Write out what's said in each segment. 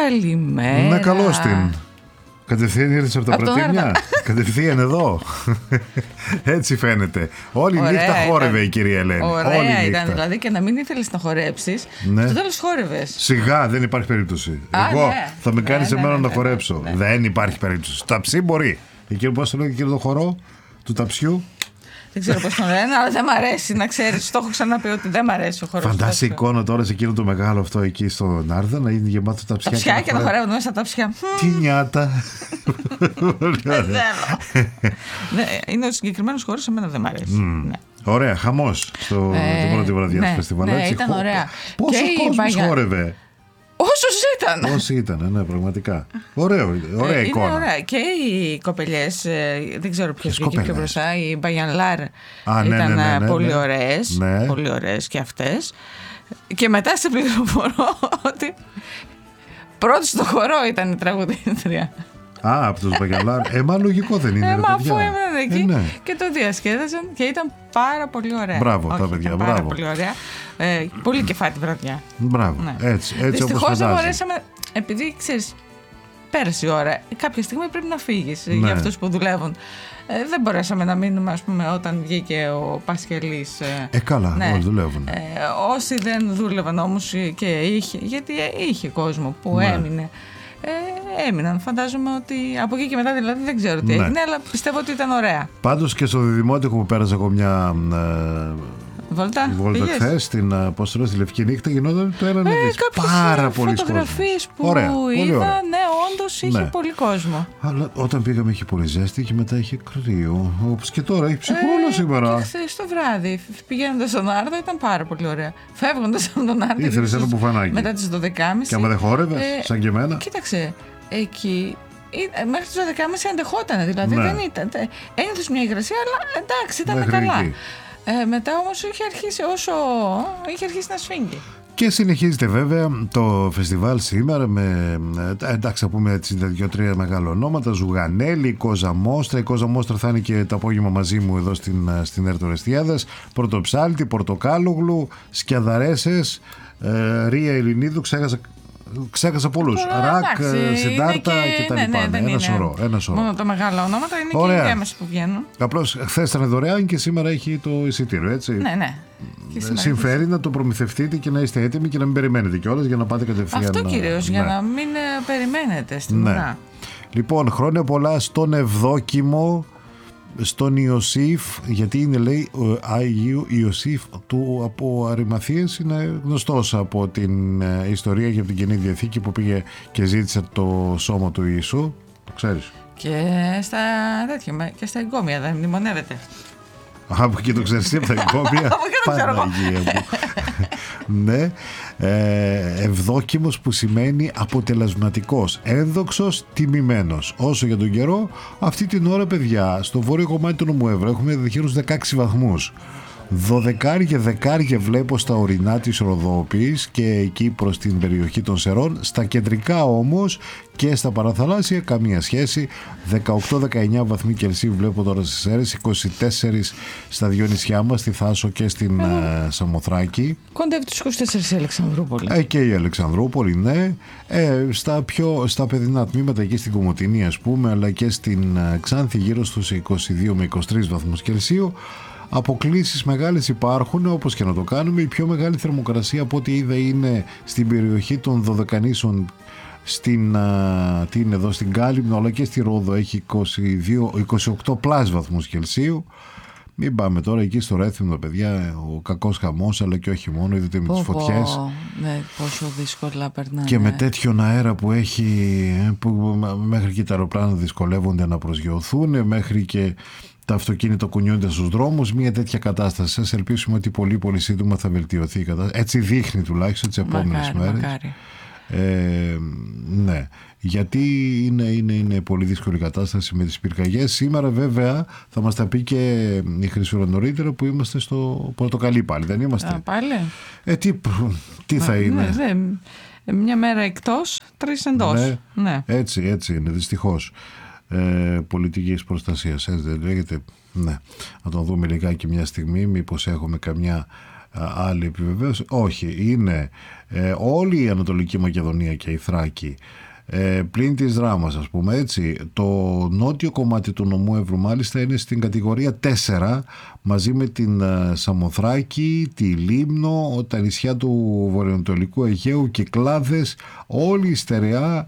Καλημέρα. Να καλώς την. Κατευθείαν ήρθες από τα Πρατήμια. Κατευθείαν εδώ. Έτσι φαίνεται. Όλη νύχτα χόρευε η κυρία Ελένη. Ωραία ήταν, δηλαδή, και να μην ήθελες να χορέψεις. Ναι. Στο τέλος χόρευες. Σιγά, δεν υπάρχει περίπτωση. Εγώ θα με κάνεις εμένα να χορέψω. Δεν υπάρχει περίπτωση. Ταψί μπορεί. Εκεί πώς το λέγει, το χορό του ταψιού. Δεν ξέρω πώς τον λένε, αλλά δεν μ' αρέσει, να ξέρεις. Το έχω ξαναπεί ότι δεν μ' αρέσει ο χορός. Φαντάσου εικόνα τώρα σε εκείνο το μεγάλο αυτό εκεί στον Άρδα να είναι γεμάτο ταψιά. Ταψιά και να χορεύουν μέσα στα ταψιά. Τι νιάτα. Είναι ο συγκεκριμένος χορός, εμένα δεν μ' αρέσει. Ναι. Ωραία, χαμός την πρώτη βραδιά του φεστιβάλ. Ναι, ήταν ωραία. Πόσος κόσμος χόρευε. Όσοι ήταν, ναι, πραγματικά. Ωραία εικόνα. Είναι ωραία. Και οι κοπελιές, δεν ξέρω ποιος βγήκε πιο μπροστά, οι Μπαγιανλάρ ήταν πολύ ωραίες. Ναι. Πολύ ωραίες και αυτές. Και μετά σε πληροφορώ ότι πρώτη στο χορό ήταν η τραγουδίστρια. Από τους Μπαγιανλάρ. Μα λογικό δεν είναι, ρε παιδιά. Αφού έμεναν εκεί ναι. και το διασκέδασαν και ήταν πάρα πολύ ωραία. Μπράβο τα παιδιά, μπράβο. Πάρα πολύ ωραία. Πολύ κεφάτη βραδιά. Μπράβο. Ναι. Έτσι όπως φαντάζεσαι. Δυστυχώς δεν μπορέσαμε, επειδή ξέρεις, πέρασε η ώρα. Κάποια στιγμή πρέπει να φύγεις για αυτούς που δουλεύουν. Δεν μπορέσαμε να μείνουμε, ας πούμε, όταν βγήκε ο Πασχελής. Καλά, όλοι δουλεύουν. Όσοι δεν δούλευαν όμως και είχε, γιατί είχε κόσμο που έμεινε. Έμειναν. Φαντάζομαι ότι από εκεί και μετά, δηλαδή, δεν ξέρω τι έγινε, αλλά πιστεύω ότι ήταν ωραία. Πάντως και στο Δημότικο που πέρασα εγώ μια Βόλτα χθες, στη Λευκή Νύχτα, γινόταν το ένα πάρα πολύ κόσμο. Φωτογραφίες που είδα, ναι, όντως είχε πολύ κόσμο. Αλλά όταν πήγαμε είχε πολύ ζέστη και μετά είχε κρύο. Όπως και τώρα, έχει ψυχρόλο σήμερα. Και χθες το βράδυ, πηγαίνοντας στον Άρδο, ήταν πάρα πολύ ωραία. Φεύγοντας από τον Άρδο. Ήθελες ένα μπουφανάκι. Μετά τις 12.30. Και άμα δεν χόρευες, σαν και εμένα. Κοίταξε, εκεί. Μέχρι τις 12.30 αντεχόταν, δηλαδή δεν ήταν. Ένιωθες μια υγρασία, αλλά εντάξει, ήταν καλά. Μετά όμως είχε αρχίσει να σφίγγει. Και συνεχίζεται βέβαια το φεστιβάλ σήμερα με, εντάξει, θα πούμε έτσι 2-3 μεγάλα ονόματα. Ζουγανέλη, Κόζα Μόστρα. Η Κόζα Μόστρα θα είναι και το απόγευμα μαζί μου εδώ στην Έρτο Ρεστιάδας. Πρωτοψάλτη, Πορτοκάλογλου, Σκιαδαρέσες, Ρία Ελληνίδου, ξέχασα πολλούς. Ρακ, Συντάρτα κτλ. Ένα σωρό. Μόνο τα μεγάλα ονόματα είναι και οι διάμεσοι που βγαίνουν. Απλώς χθες ήταν δωρεάν και σήμερα έχει το εισιτήριο, έτσι. Ναι. Συμφέρει να το προμηθευτείτε και να είστε έτοιμοι και να μην περιμένετε κιόλας για να πάτε κατευθείαν. Αυτό κυρίως, για να μην περιμένετε στην ουρά. Λοιπόν, χρόνια πολλά στον Ευδόκιμο, στον Ιωσήφ, γιατί είναι, λέει, ο Άγιο Ιωσήφ από Αρημαθίες, είναι γνωστός από την ιστορία και από την Καινή Διαθήκη που πήγε και ζήτησε το σώμα του Ιησού. Το ξέρεις. Και στα εγκόμια δεν μνημονεύεται. Από εκεί το ξέρεις, από τα εγκόμια. Παναγία μου. Ναι. Ευδόκιμος που σημαίνει αποτελεσματικός, ένδοξος, τιμημένος. Όσο για τον καιρό, αυτή την ώρα, παιδιά, στο βόρειο κομμάτι του νομού Εύρου έχουμε δεχείρους 16 βαθμούς. 12 βλέπω στα ορεινά της Ροδόπης και εκεί προς την περιοχή των Σερών. Στα κεντρικά όμως και στα παραθαλάσσια καμία σχέση. 18-19 βαθμοί Κελσίου βλέπω τώρα στις Σέρρες, 24 στα δυο νησιά μας, στη Θάσο και στην Σαμοθράκη. Κοντεύει τους 24 η Αλεξανδρούπολη. Και η Αλεξανδρούπολη, ναι. Στα παιδινά τμήματα εκεί στην Κομοτηνή, ας πούμε, αλλά και στην Ξάνθη γύρω στους 22 με 23 βαθμούς Κελσίου. Αποκλίσεις μεγάλες υπάρχουν, όπως και να το κάνουμε. Η πιο μεγάλη θερμοκρασία από ό,τι είδα είναι στην περιοχή των Δωδεκανήσων, εδώ στην Κάλυμνο, αλλά και στη Ρόδο έχει 28 πλάς βαθμούς Κελσίου. Μην πάμε τώρα εκεί στο Ρέθυμνο, παιδιά, ο κακός χαμός, αλλά και όχι μόνο, είδατε με τις φωτιές. Ναι, πόσο δύσκολα περνάνε. Και με τέτοιον αέρα που έχει, που μέχρι και τα αεροπλάνα δυσκολεύονται να προσγειωθούν, μέχρι και τα αυτοκίνητα κουνιούνται στους δρόμους, μια τέτοια κατάσταση. Σας ελπίσουμε ότι πολύ πολύ σύντομα θα βελτιωθεί η κατάσταση. Έτσι δείχνει τουλάχιστον τις επόμενες μέρες. Μακάρι. Ναι, γιατί είναι πολύ δύσκολη κατάσταση με τις πυρκαγιές. Σήμερα βέβαια θα μας τα πει και η Χρυσούρα νωρίτερα που είμαστε στο Πορτοκαλί πάλι, δεν είμαστε? Πάλι. Τι θα είναι? Μια μέρα εκτός, 3 εντός. Ναι. Έτσι είναι, δυστυχώς. Πολιτικής προστασίας, έτσι δεν λέγεται? Ναι. Να τον δούμε λιγάκι μια στιγμή, μήπως έχουμε καμιά άλλη επιβεβαίωση. Όχι, είναι όλη η Ανατολική Μακεδονία και η Θράκη, πλην της Δράμας, ας πούμε, έτσι. Το νότιο κομμάτι του νομού Εύρου μάλιστα είναι στην κατηγορία 4, μαζί με την Σαμοθράκη, τη Λίμνο, τα νησιά του βορειοανατολικού Αιγαίου, Κυκλάδες, όλη η στερεά,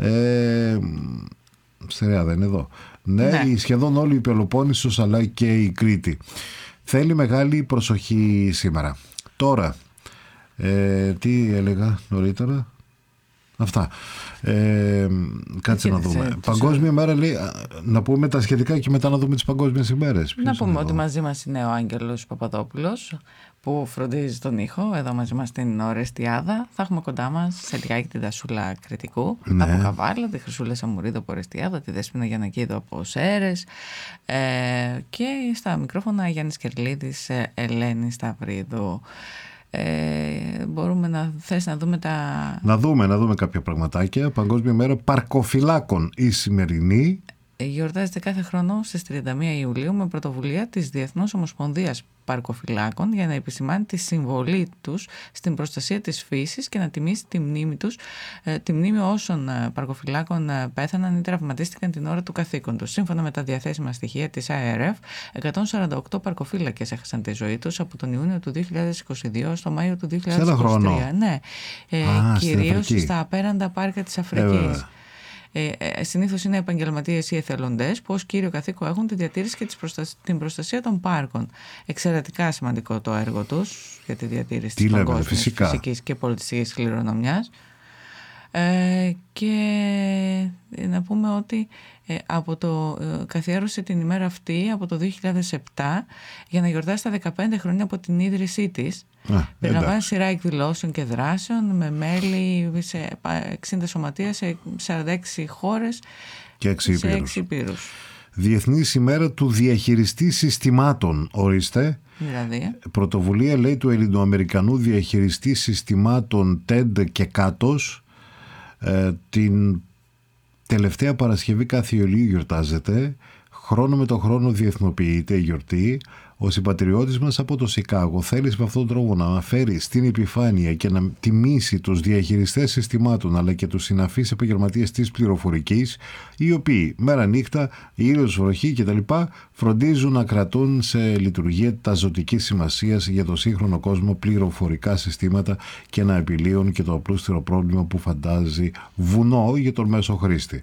στερεά δεν είναι εδώ, ναι. Σχεδόν όλη η Πελοπόννησος αλλά και η Κρήτη. Θέλει μεγάλη προσοχή σήμερα. Τώρα, τι έλεγα νωρίτερα? Αυτά. Κάτσε να δούμε. Παγκόσμια μέρα, λέει, να πούμε τα σχετικά και μετά να δούμε τις παγκόσμιες ημέρες. Να πούμε ότι μαζί μας είναι ο Άγγελος Παπαδόπουλος που φροντίζει τον ήχο εδώ μαζί μας στην Ορεστιάδα. Θα έχουμε κοντά μας σε λιγάκι την Δασούλα Κρητικού από Καβάλα, τη Χρυσούλα Σαμουρίδου από Ορεστιάδα, τη Δέσποινα Γιαννακίδου από Σέρες, και στα μικρόφωνα Γιάννης Κερλίδης, Ελένη Σταυρίδου. Μπορούμε θες να δούμε να δούμε κάποια πραγματάκια. Παγκόσμια μέρα παρκοφυλάκων η σημερινή. Γιορτάζεται κάθε χρόνο στις 31 Ιουλίου με πρωτοβουλία της Διεθνούς Ομοσπονδίας Παρκοφυλάκων για να επισημάνει τη συμβολή τους στην προστασία της φύσης και να τιμήσει τη μνήμη τους, τη μνήμη όσων παρκοφυλάκων πέθαναν ή τραυματίστηκαν την ώρα του καθήκοντος. Σύμφωνα με τα διαθέσιμα στοιχεία της ΑΕΡΕΦ, 148 παρκοφύλακες έχασαν τη ζωή τους από τον Ιούνιο του 2022 στο Μάιο του 2023. Σε ένα χρόνο. Ναι, κυρίως στα απέραντα πάρκα της Αφρικής. Συνήθως είναι επαγγελματίες ή εθελοντές που ως κύριο καθήκον έχουν τη διατήρηση και την προστασία των πάρκων. Εξαιρετικά σημαντικό το έργο τους για τη διατήρηση της παγκόσμιας φυσικής και πολιτιστικής κληρονομιάς. Και να πούμε ότι καθιέρωσε την ημέρα αυτή από το 2007 για να γιορτάσει τα 15 χρόνια από την ίδρυσή της. Περιλαμβάνει σειρά εκδηλώσεων και δράσεων με μέλη σε 60 σωματεία σε 46 χώρες και 6 υπήρους. Διεθνής ημέρα του διαχειριστή συστημάτων, ορίστε. Δηλαδή. Πρωτοβουλία, λέει, του Ελληνοαμερικανού διαχειριστή συστημάτων TED και Κάτος. Την τελευταία Παρασκευή κάθε Ιουλίου γιορτάζεται. Χρόνο με το χρόνο διεθνοποιείται η γιορτή. Ο συμπατριώτης μας από το Σικάγο θέλει με αυτόν τον τρόπο να φέρει στην επιφάνεια και να τιμήσει τους διαχειριστές συστημάτων αλλά και τους συναφείς επαγγελματίες της πληροφορικής, οι οποίοι μέρα νύχτα, ήλιος, βροχή κτλ. Φροντίζουν να κρατούν σε λειτουργία τα ζωτικής σημασίας για το σύγχρονο κόσμο πληροφορικά συστήματα και να επιλύουν και το απλούστερο πρόβλημα που φαντάζει βουνό για τον μέσο χρήστη.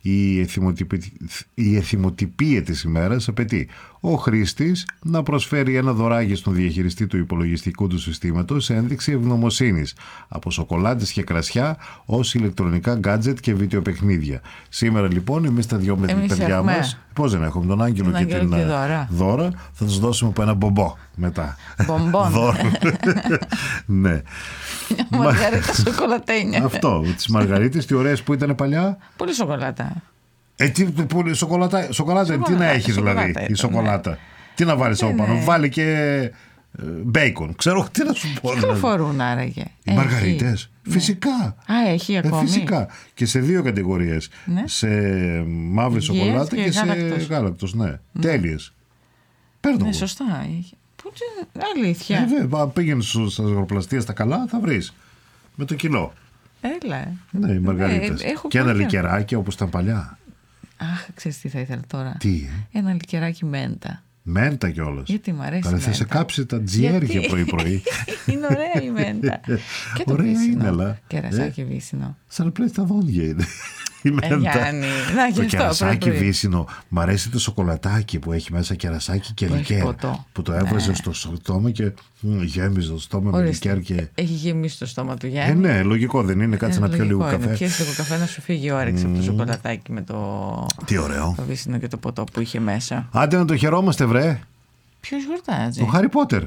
Η εθιμοτυπία της ημέρας απαιτεί ο χρήστης να προσφέρει ένα δωράκι στον διαχειριστή του υπολογιστικού του συστήματος σε ένδειξη ευγνωμοσύνης, από σοκολάτες και κρασιά ως ηλεκτρονικά γκάτζετ και βιντεοπαιχνίδια. Σήμερα λοιπόν εμείς τα δυο με την παιδιά μας, πώς δεν έχουμε, τον Άγγελο και την Δώρα, θα τους δώσουμε από ένα μπομπό μετά. Μπομπόν. Ναι. Μαργαρίτα σοκολατένια. Αυτό, τις μαργαρίτες, τι ωραίες που ήταν παλιά. Πολύ σοκολάτα. Σοκολάτα, τι να έχεις δηλαδή η σοκολάτα. Ναι. Τι να βάλεις από πάνω, βάλει και μπέικον. Ξέρω τι να σου πω. Τι φορούν άραγε. Οι μαργαρίτες. Ναι. Φυσικά. Έχει ακόμη. Φυσικά. Και σε δύο κατηγορίες. Ναι. Σε μαύρη σοκολάτα και σε γάλακτος. Ναι. Τέλειες. Παίρνω. Ναι, σωστά. Αλήθεια. Πήγαινε στα αγροπλαστεία στα καλά, θα βρεις. Με το κιλό. Έλα. Ναι, οι μαργαρίτες. Και ένα λικεράκι όπως ήταν παλιά. Αχ, ξέρεις τι θα ήθελα τώρα. Τι? Ένα λικεράκι μέντα. Μέντα κιόλας. Γιατί μου αρέσει. Θα σε κάψει τα τζιέρια πρωί-πρωί. Είναι ωραία η μέντα. Και το ωραία βύσσινο. Είναι, αλλά. Κερασάκι βύσσινο. Σαν πλέον τα δόντια είναι. Γιάννη, το κερασάκι βύσσινο. Μ' αρέσει το σοκολατάκι που έχει μέσα κερασάκι και λικέρ. Που το έβαζε στο στόμα και γέμιζε το στόμα με λικέρ. Έχει γεμίσει το στόμα του Γιάννη. Ναι, λογικό δεν είναι. Κάτσε να πιω λίγο καφέ. Πιέσει λίγο καφέ να σου φύγει η όρεξη από το σοκολατάκι με το βύσσινο και το ποτό που είχε μέσα. Άντε να το χαιρόμαστε, βρε. Ποιος γιορτάζει? Το Χάρι Πότερ.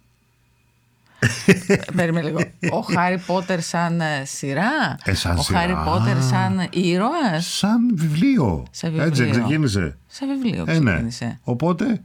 Περίμενε λίγο. Ο Χάρι Πότερ σαν σειρά? Ο Χάρι Πότερ σαν ήρωας? Σαν βιβλίο. Έτσι ξεκίνησε. Σαν βιβλίο ξεκίνησε. Ναι. Οπότε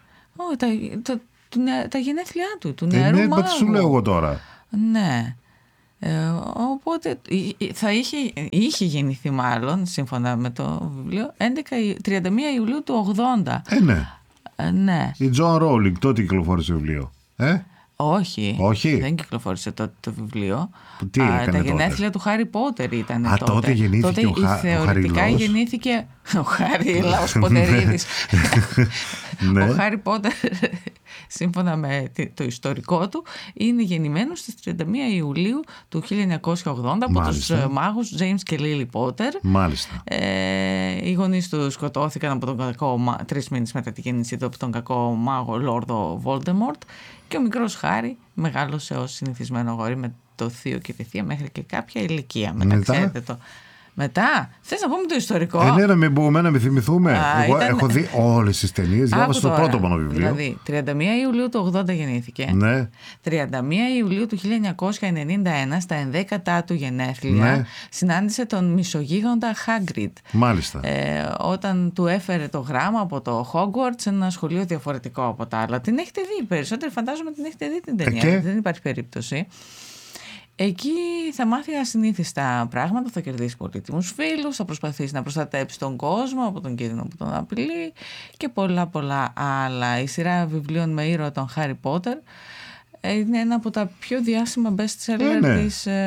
τα γενέθλιά του νεαρού μάγου. Τι σου λέω εγώ τώρα. Ναι. Οπότε είχε γεννηθεί μάλλον σύμφωνα με το βιβλίο 31 Ιουλίου του 80. Ναι. Ναι. Η Τζον Ρόουλινγκ τότε κυκλοφόρησε βιβλίο. Όχι. Όχι. Δεν κυκλοφόρησε τότε το βιβλίο. Τι έκανε τα γενέθλια του Χάρι Πότερ ήταν τότε. Τότε γεννήθηκε θεωρητικά γεννήθηκε ο Χάρι Λάος Ποτερίδης. Ναι. Ο Χάρι Πότερ, σύμφωνα με το ιστορικό του, είναι γεννημένος στις 31 Ιουλίου του 1980 από τους μάγους James και Lily Potter. Μάλιστα. Οι γονείς του σκοτώθηκαν από τον κακό, 3 μήνες μετά τη γέννησή του, από τον κακό μάγο Λόρδο Voldemort, και ο μικρός Χάρι μεγάλωσε ως συνηθισμένο αγόρι με το θείο και τη θεία μέχρι και κάποια ηλικία. Μετά, θες να πούμε το ιστορικό? Ναι, μην πούμε, να μην θυμηθούμε. Εγώ έχω δει όλες τις ταινίες, διάβασα το πρώτο μόνο βιβλίο. Δηλαδή, 31 Ιουλίου του 80 γεννήθηκε. Ναι. 31 Ιουλίου του 1991, στα 11 του γενέθλια, συνάντησε τον μισογίγοντα Hagrid. Μάλιστα. Όταν του έφερε το γράμμα από το Hogwarts, ένα σχολείο διαφορετικό από τα άλλα. Την έχετε δει, περισσότεροι φαντάζομαι την έχετε δει την ταινία. Δεν υπάρχει περίπτωση. Εκεί θα μάθει ασυνήθιστα πράγματα, θα κερδίσει πολύτιμους φίλους, θα προσπαθήσει να προστατέψει τον κόσμο από τον κίνδυνο που τον απειλεί και πολλά άλλα. Η σειρά βιβλίων με ήρωα τον Χάρι Πότερ είναι ένα από τα πιο διάσημα best seller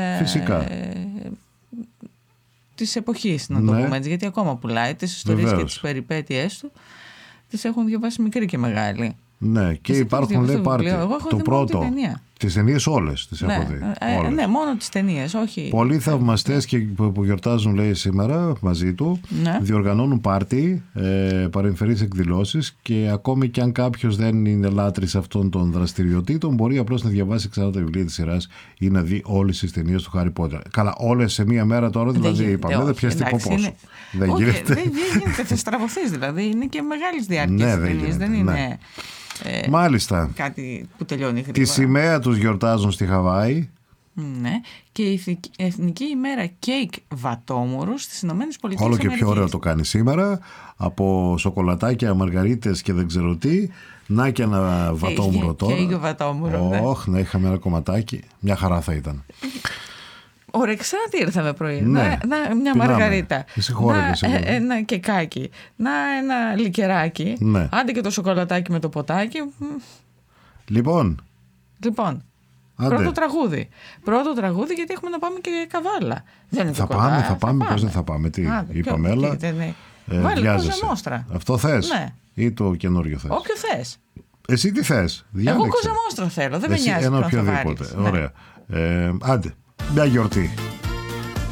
της εποχής, να το πούμε έτσι, γιατί ακόμα πουλάει. Τις ιστορίες και τις περιπέτειές του τις έχουν διαβάσει μικροί και μεγάλοι. Ναι, και υπάρχουν, λέει, πάρτι. Το πρώτο. Τις ταινίες όλες τις έχω δει. Ναι, μόνο τις ταινίες, όχι. Πολλοί θαυμαστές και που γιορτάζουν, λέει, σήμερα μαζί του, διοργανώνουν πάρτι, παρεμφερείς εκδηλώσεις, και ακόμη και αν κάποιος δεν είναι λάτρης αυτών των δραστηριοτήτων, μπορεί απλώς να διαβάσει ξανά τα βιβλία της σειράς ή να δει όλες τις ταινίες του Χάρι Πότερ. Καλά, όλες σε μία μέρα τώρα, δηλαδή είπαμε, δεν πιαστεί ποπός. Δεν γίνεται. Δεν γίνεται, θα στραβωθείς, δηλαδή. Είναι και μεγάλης διάρκειας ταινίες, δεν είναι. Μάλιστα. Κάτι που τελειώνει γρήγορα. Τη σημαία τους γιορτάζουν στη Χαβάη. Ναι. Και η Εθνική ημέρα κέικ βατόμουρου στις Ηνωμένες Πολιτείες. Όλο και πιο ωραίο το κάνει σήμερα. Από σοκολατάκια, μαργαρίτες και δεν ξέρω τι. Να και ένα βατόμουρο τώρα. Κέικ βατόμουρο. Να είχαμε ένα κομματάκι. Μια χαρά θα ήταν. Ωρεξά τι ήρθαμε πρωί. Ναι. Μια μαργαρίτα. Ένα κεκάκι. Ένα λικεράκι. Ναι. Άντε και το σοκολατάκι με το ποτάκι. Λοιπόν. Πρώτο τραγούδι, γιατί έχουμε να πάμε και καβάλα. Θα πάμε. Πώς δεν θα πάμε? Τι είπαμε, έλα. Βάλει Κόζα Νόστρα. Αυτό θες? Ναι. Ή το καινούριο θες? Όποιο θες. Εσύ τι θες? Εγώ Κόζα Νόστρα θέλω. Δεν με νοιάζει. Ένα οποιοδήποτε. Ωραία. Άντε. Μια γιορτή.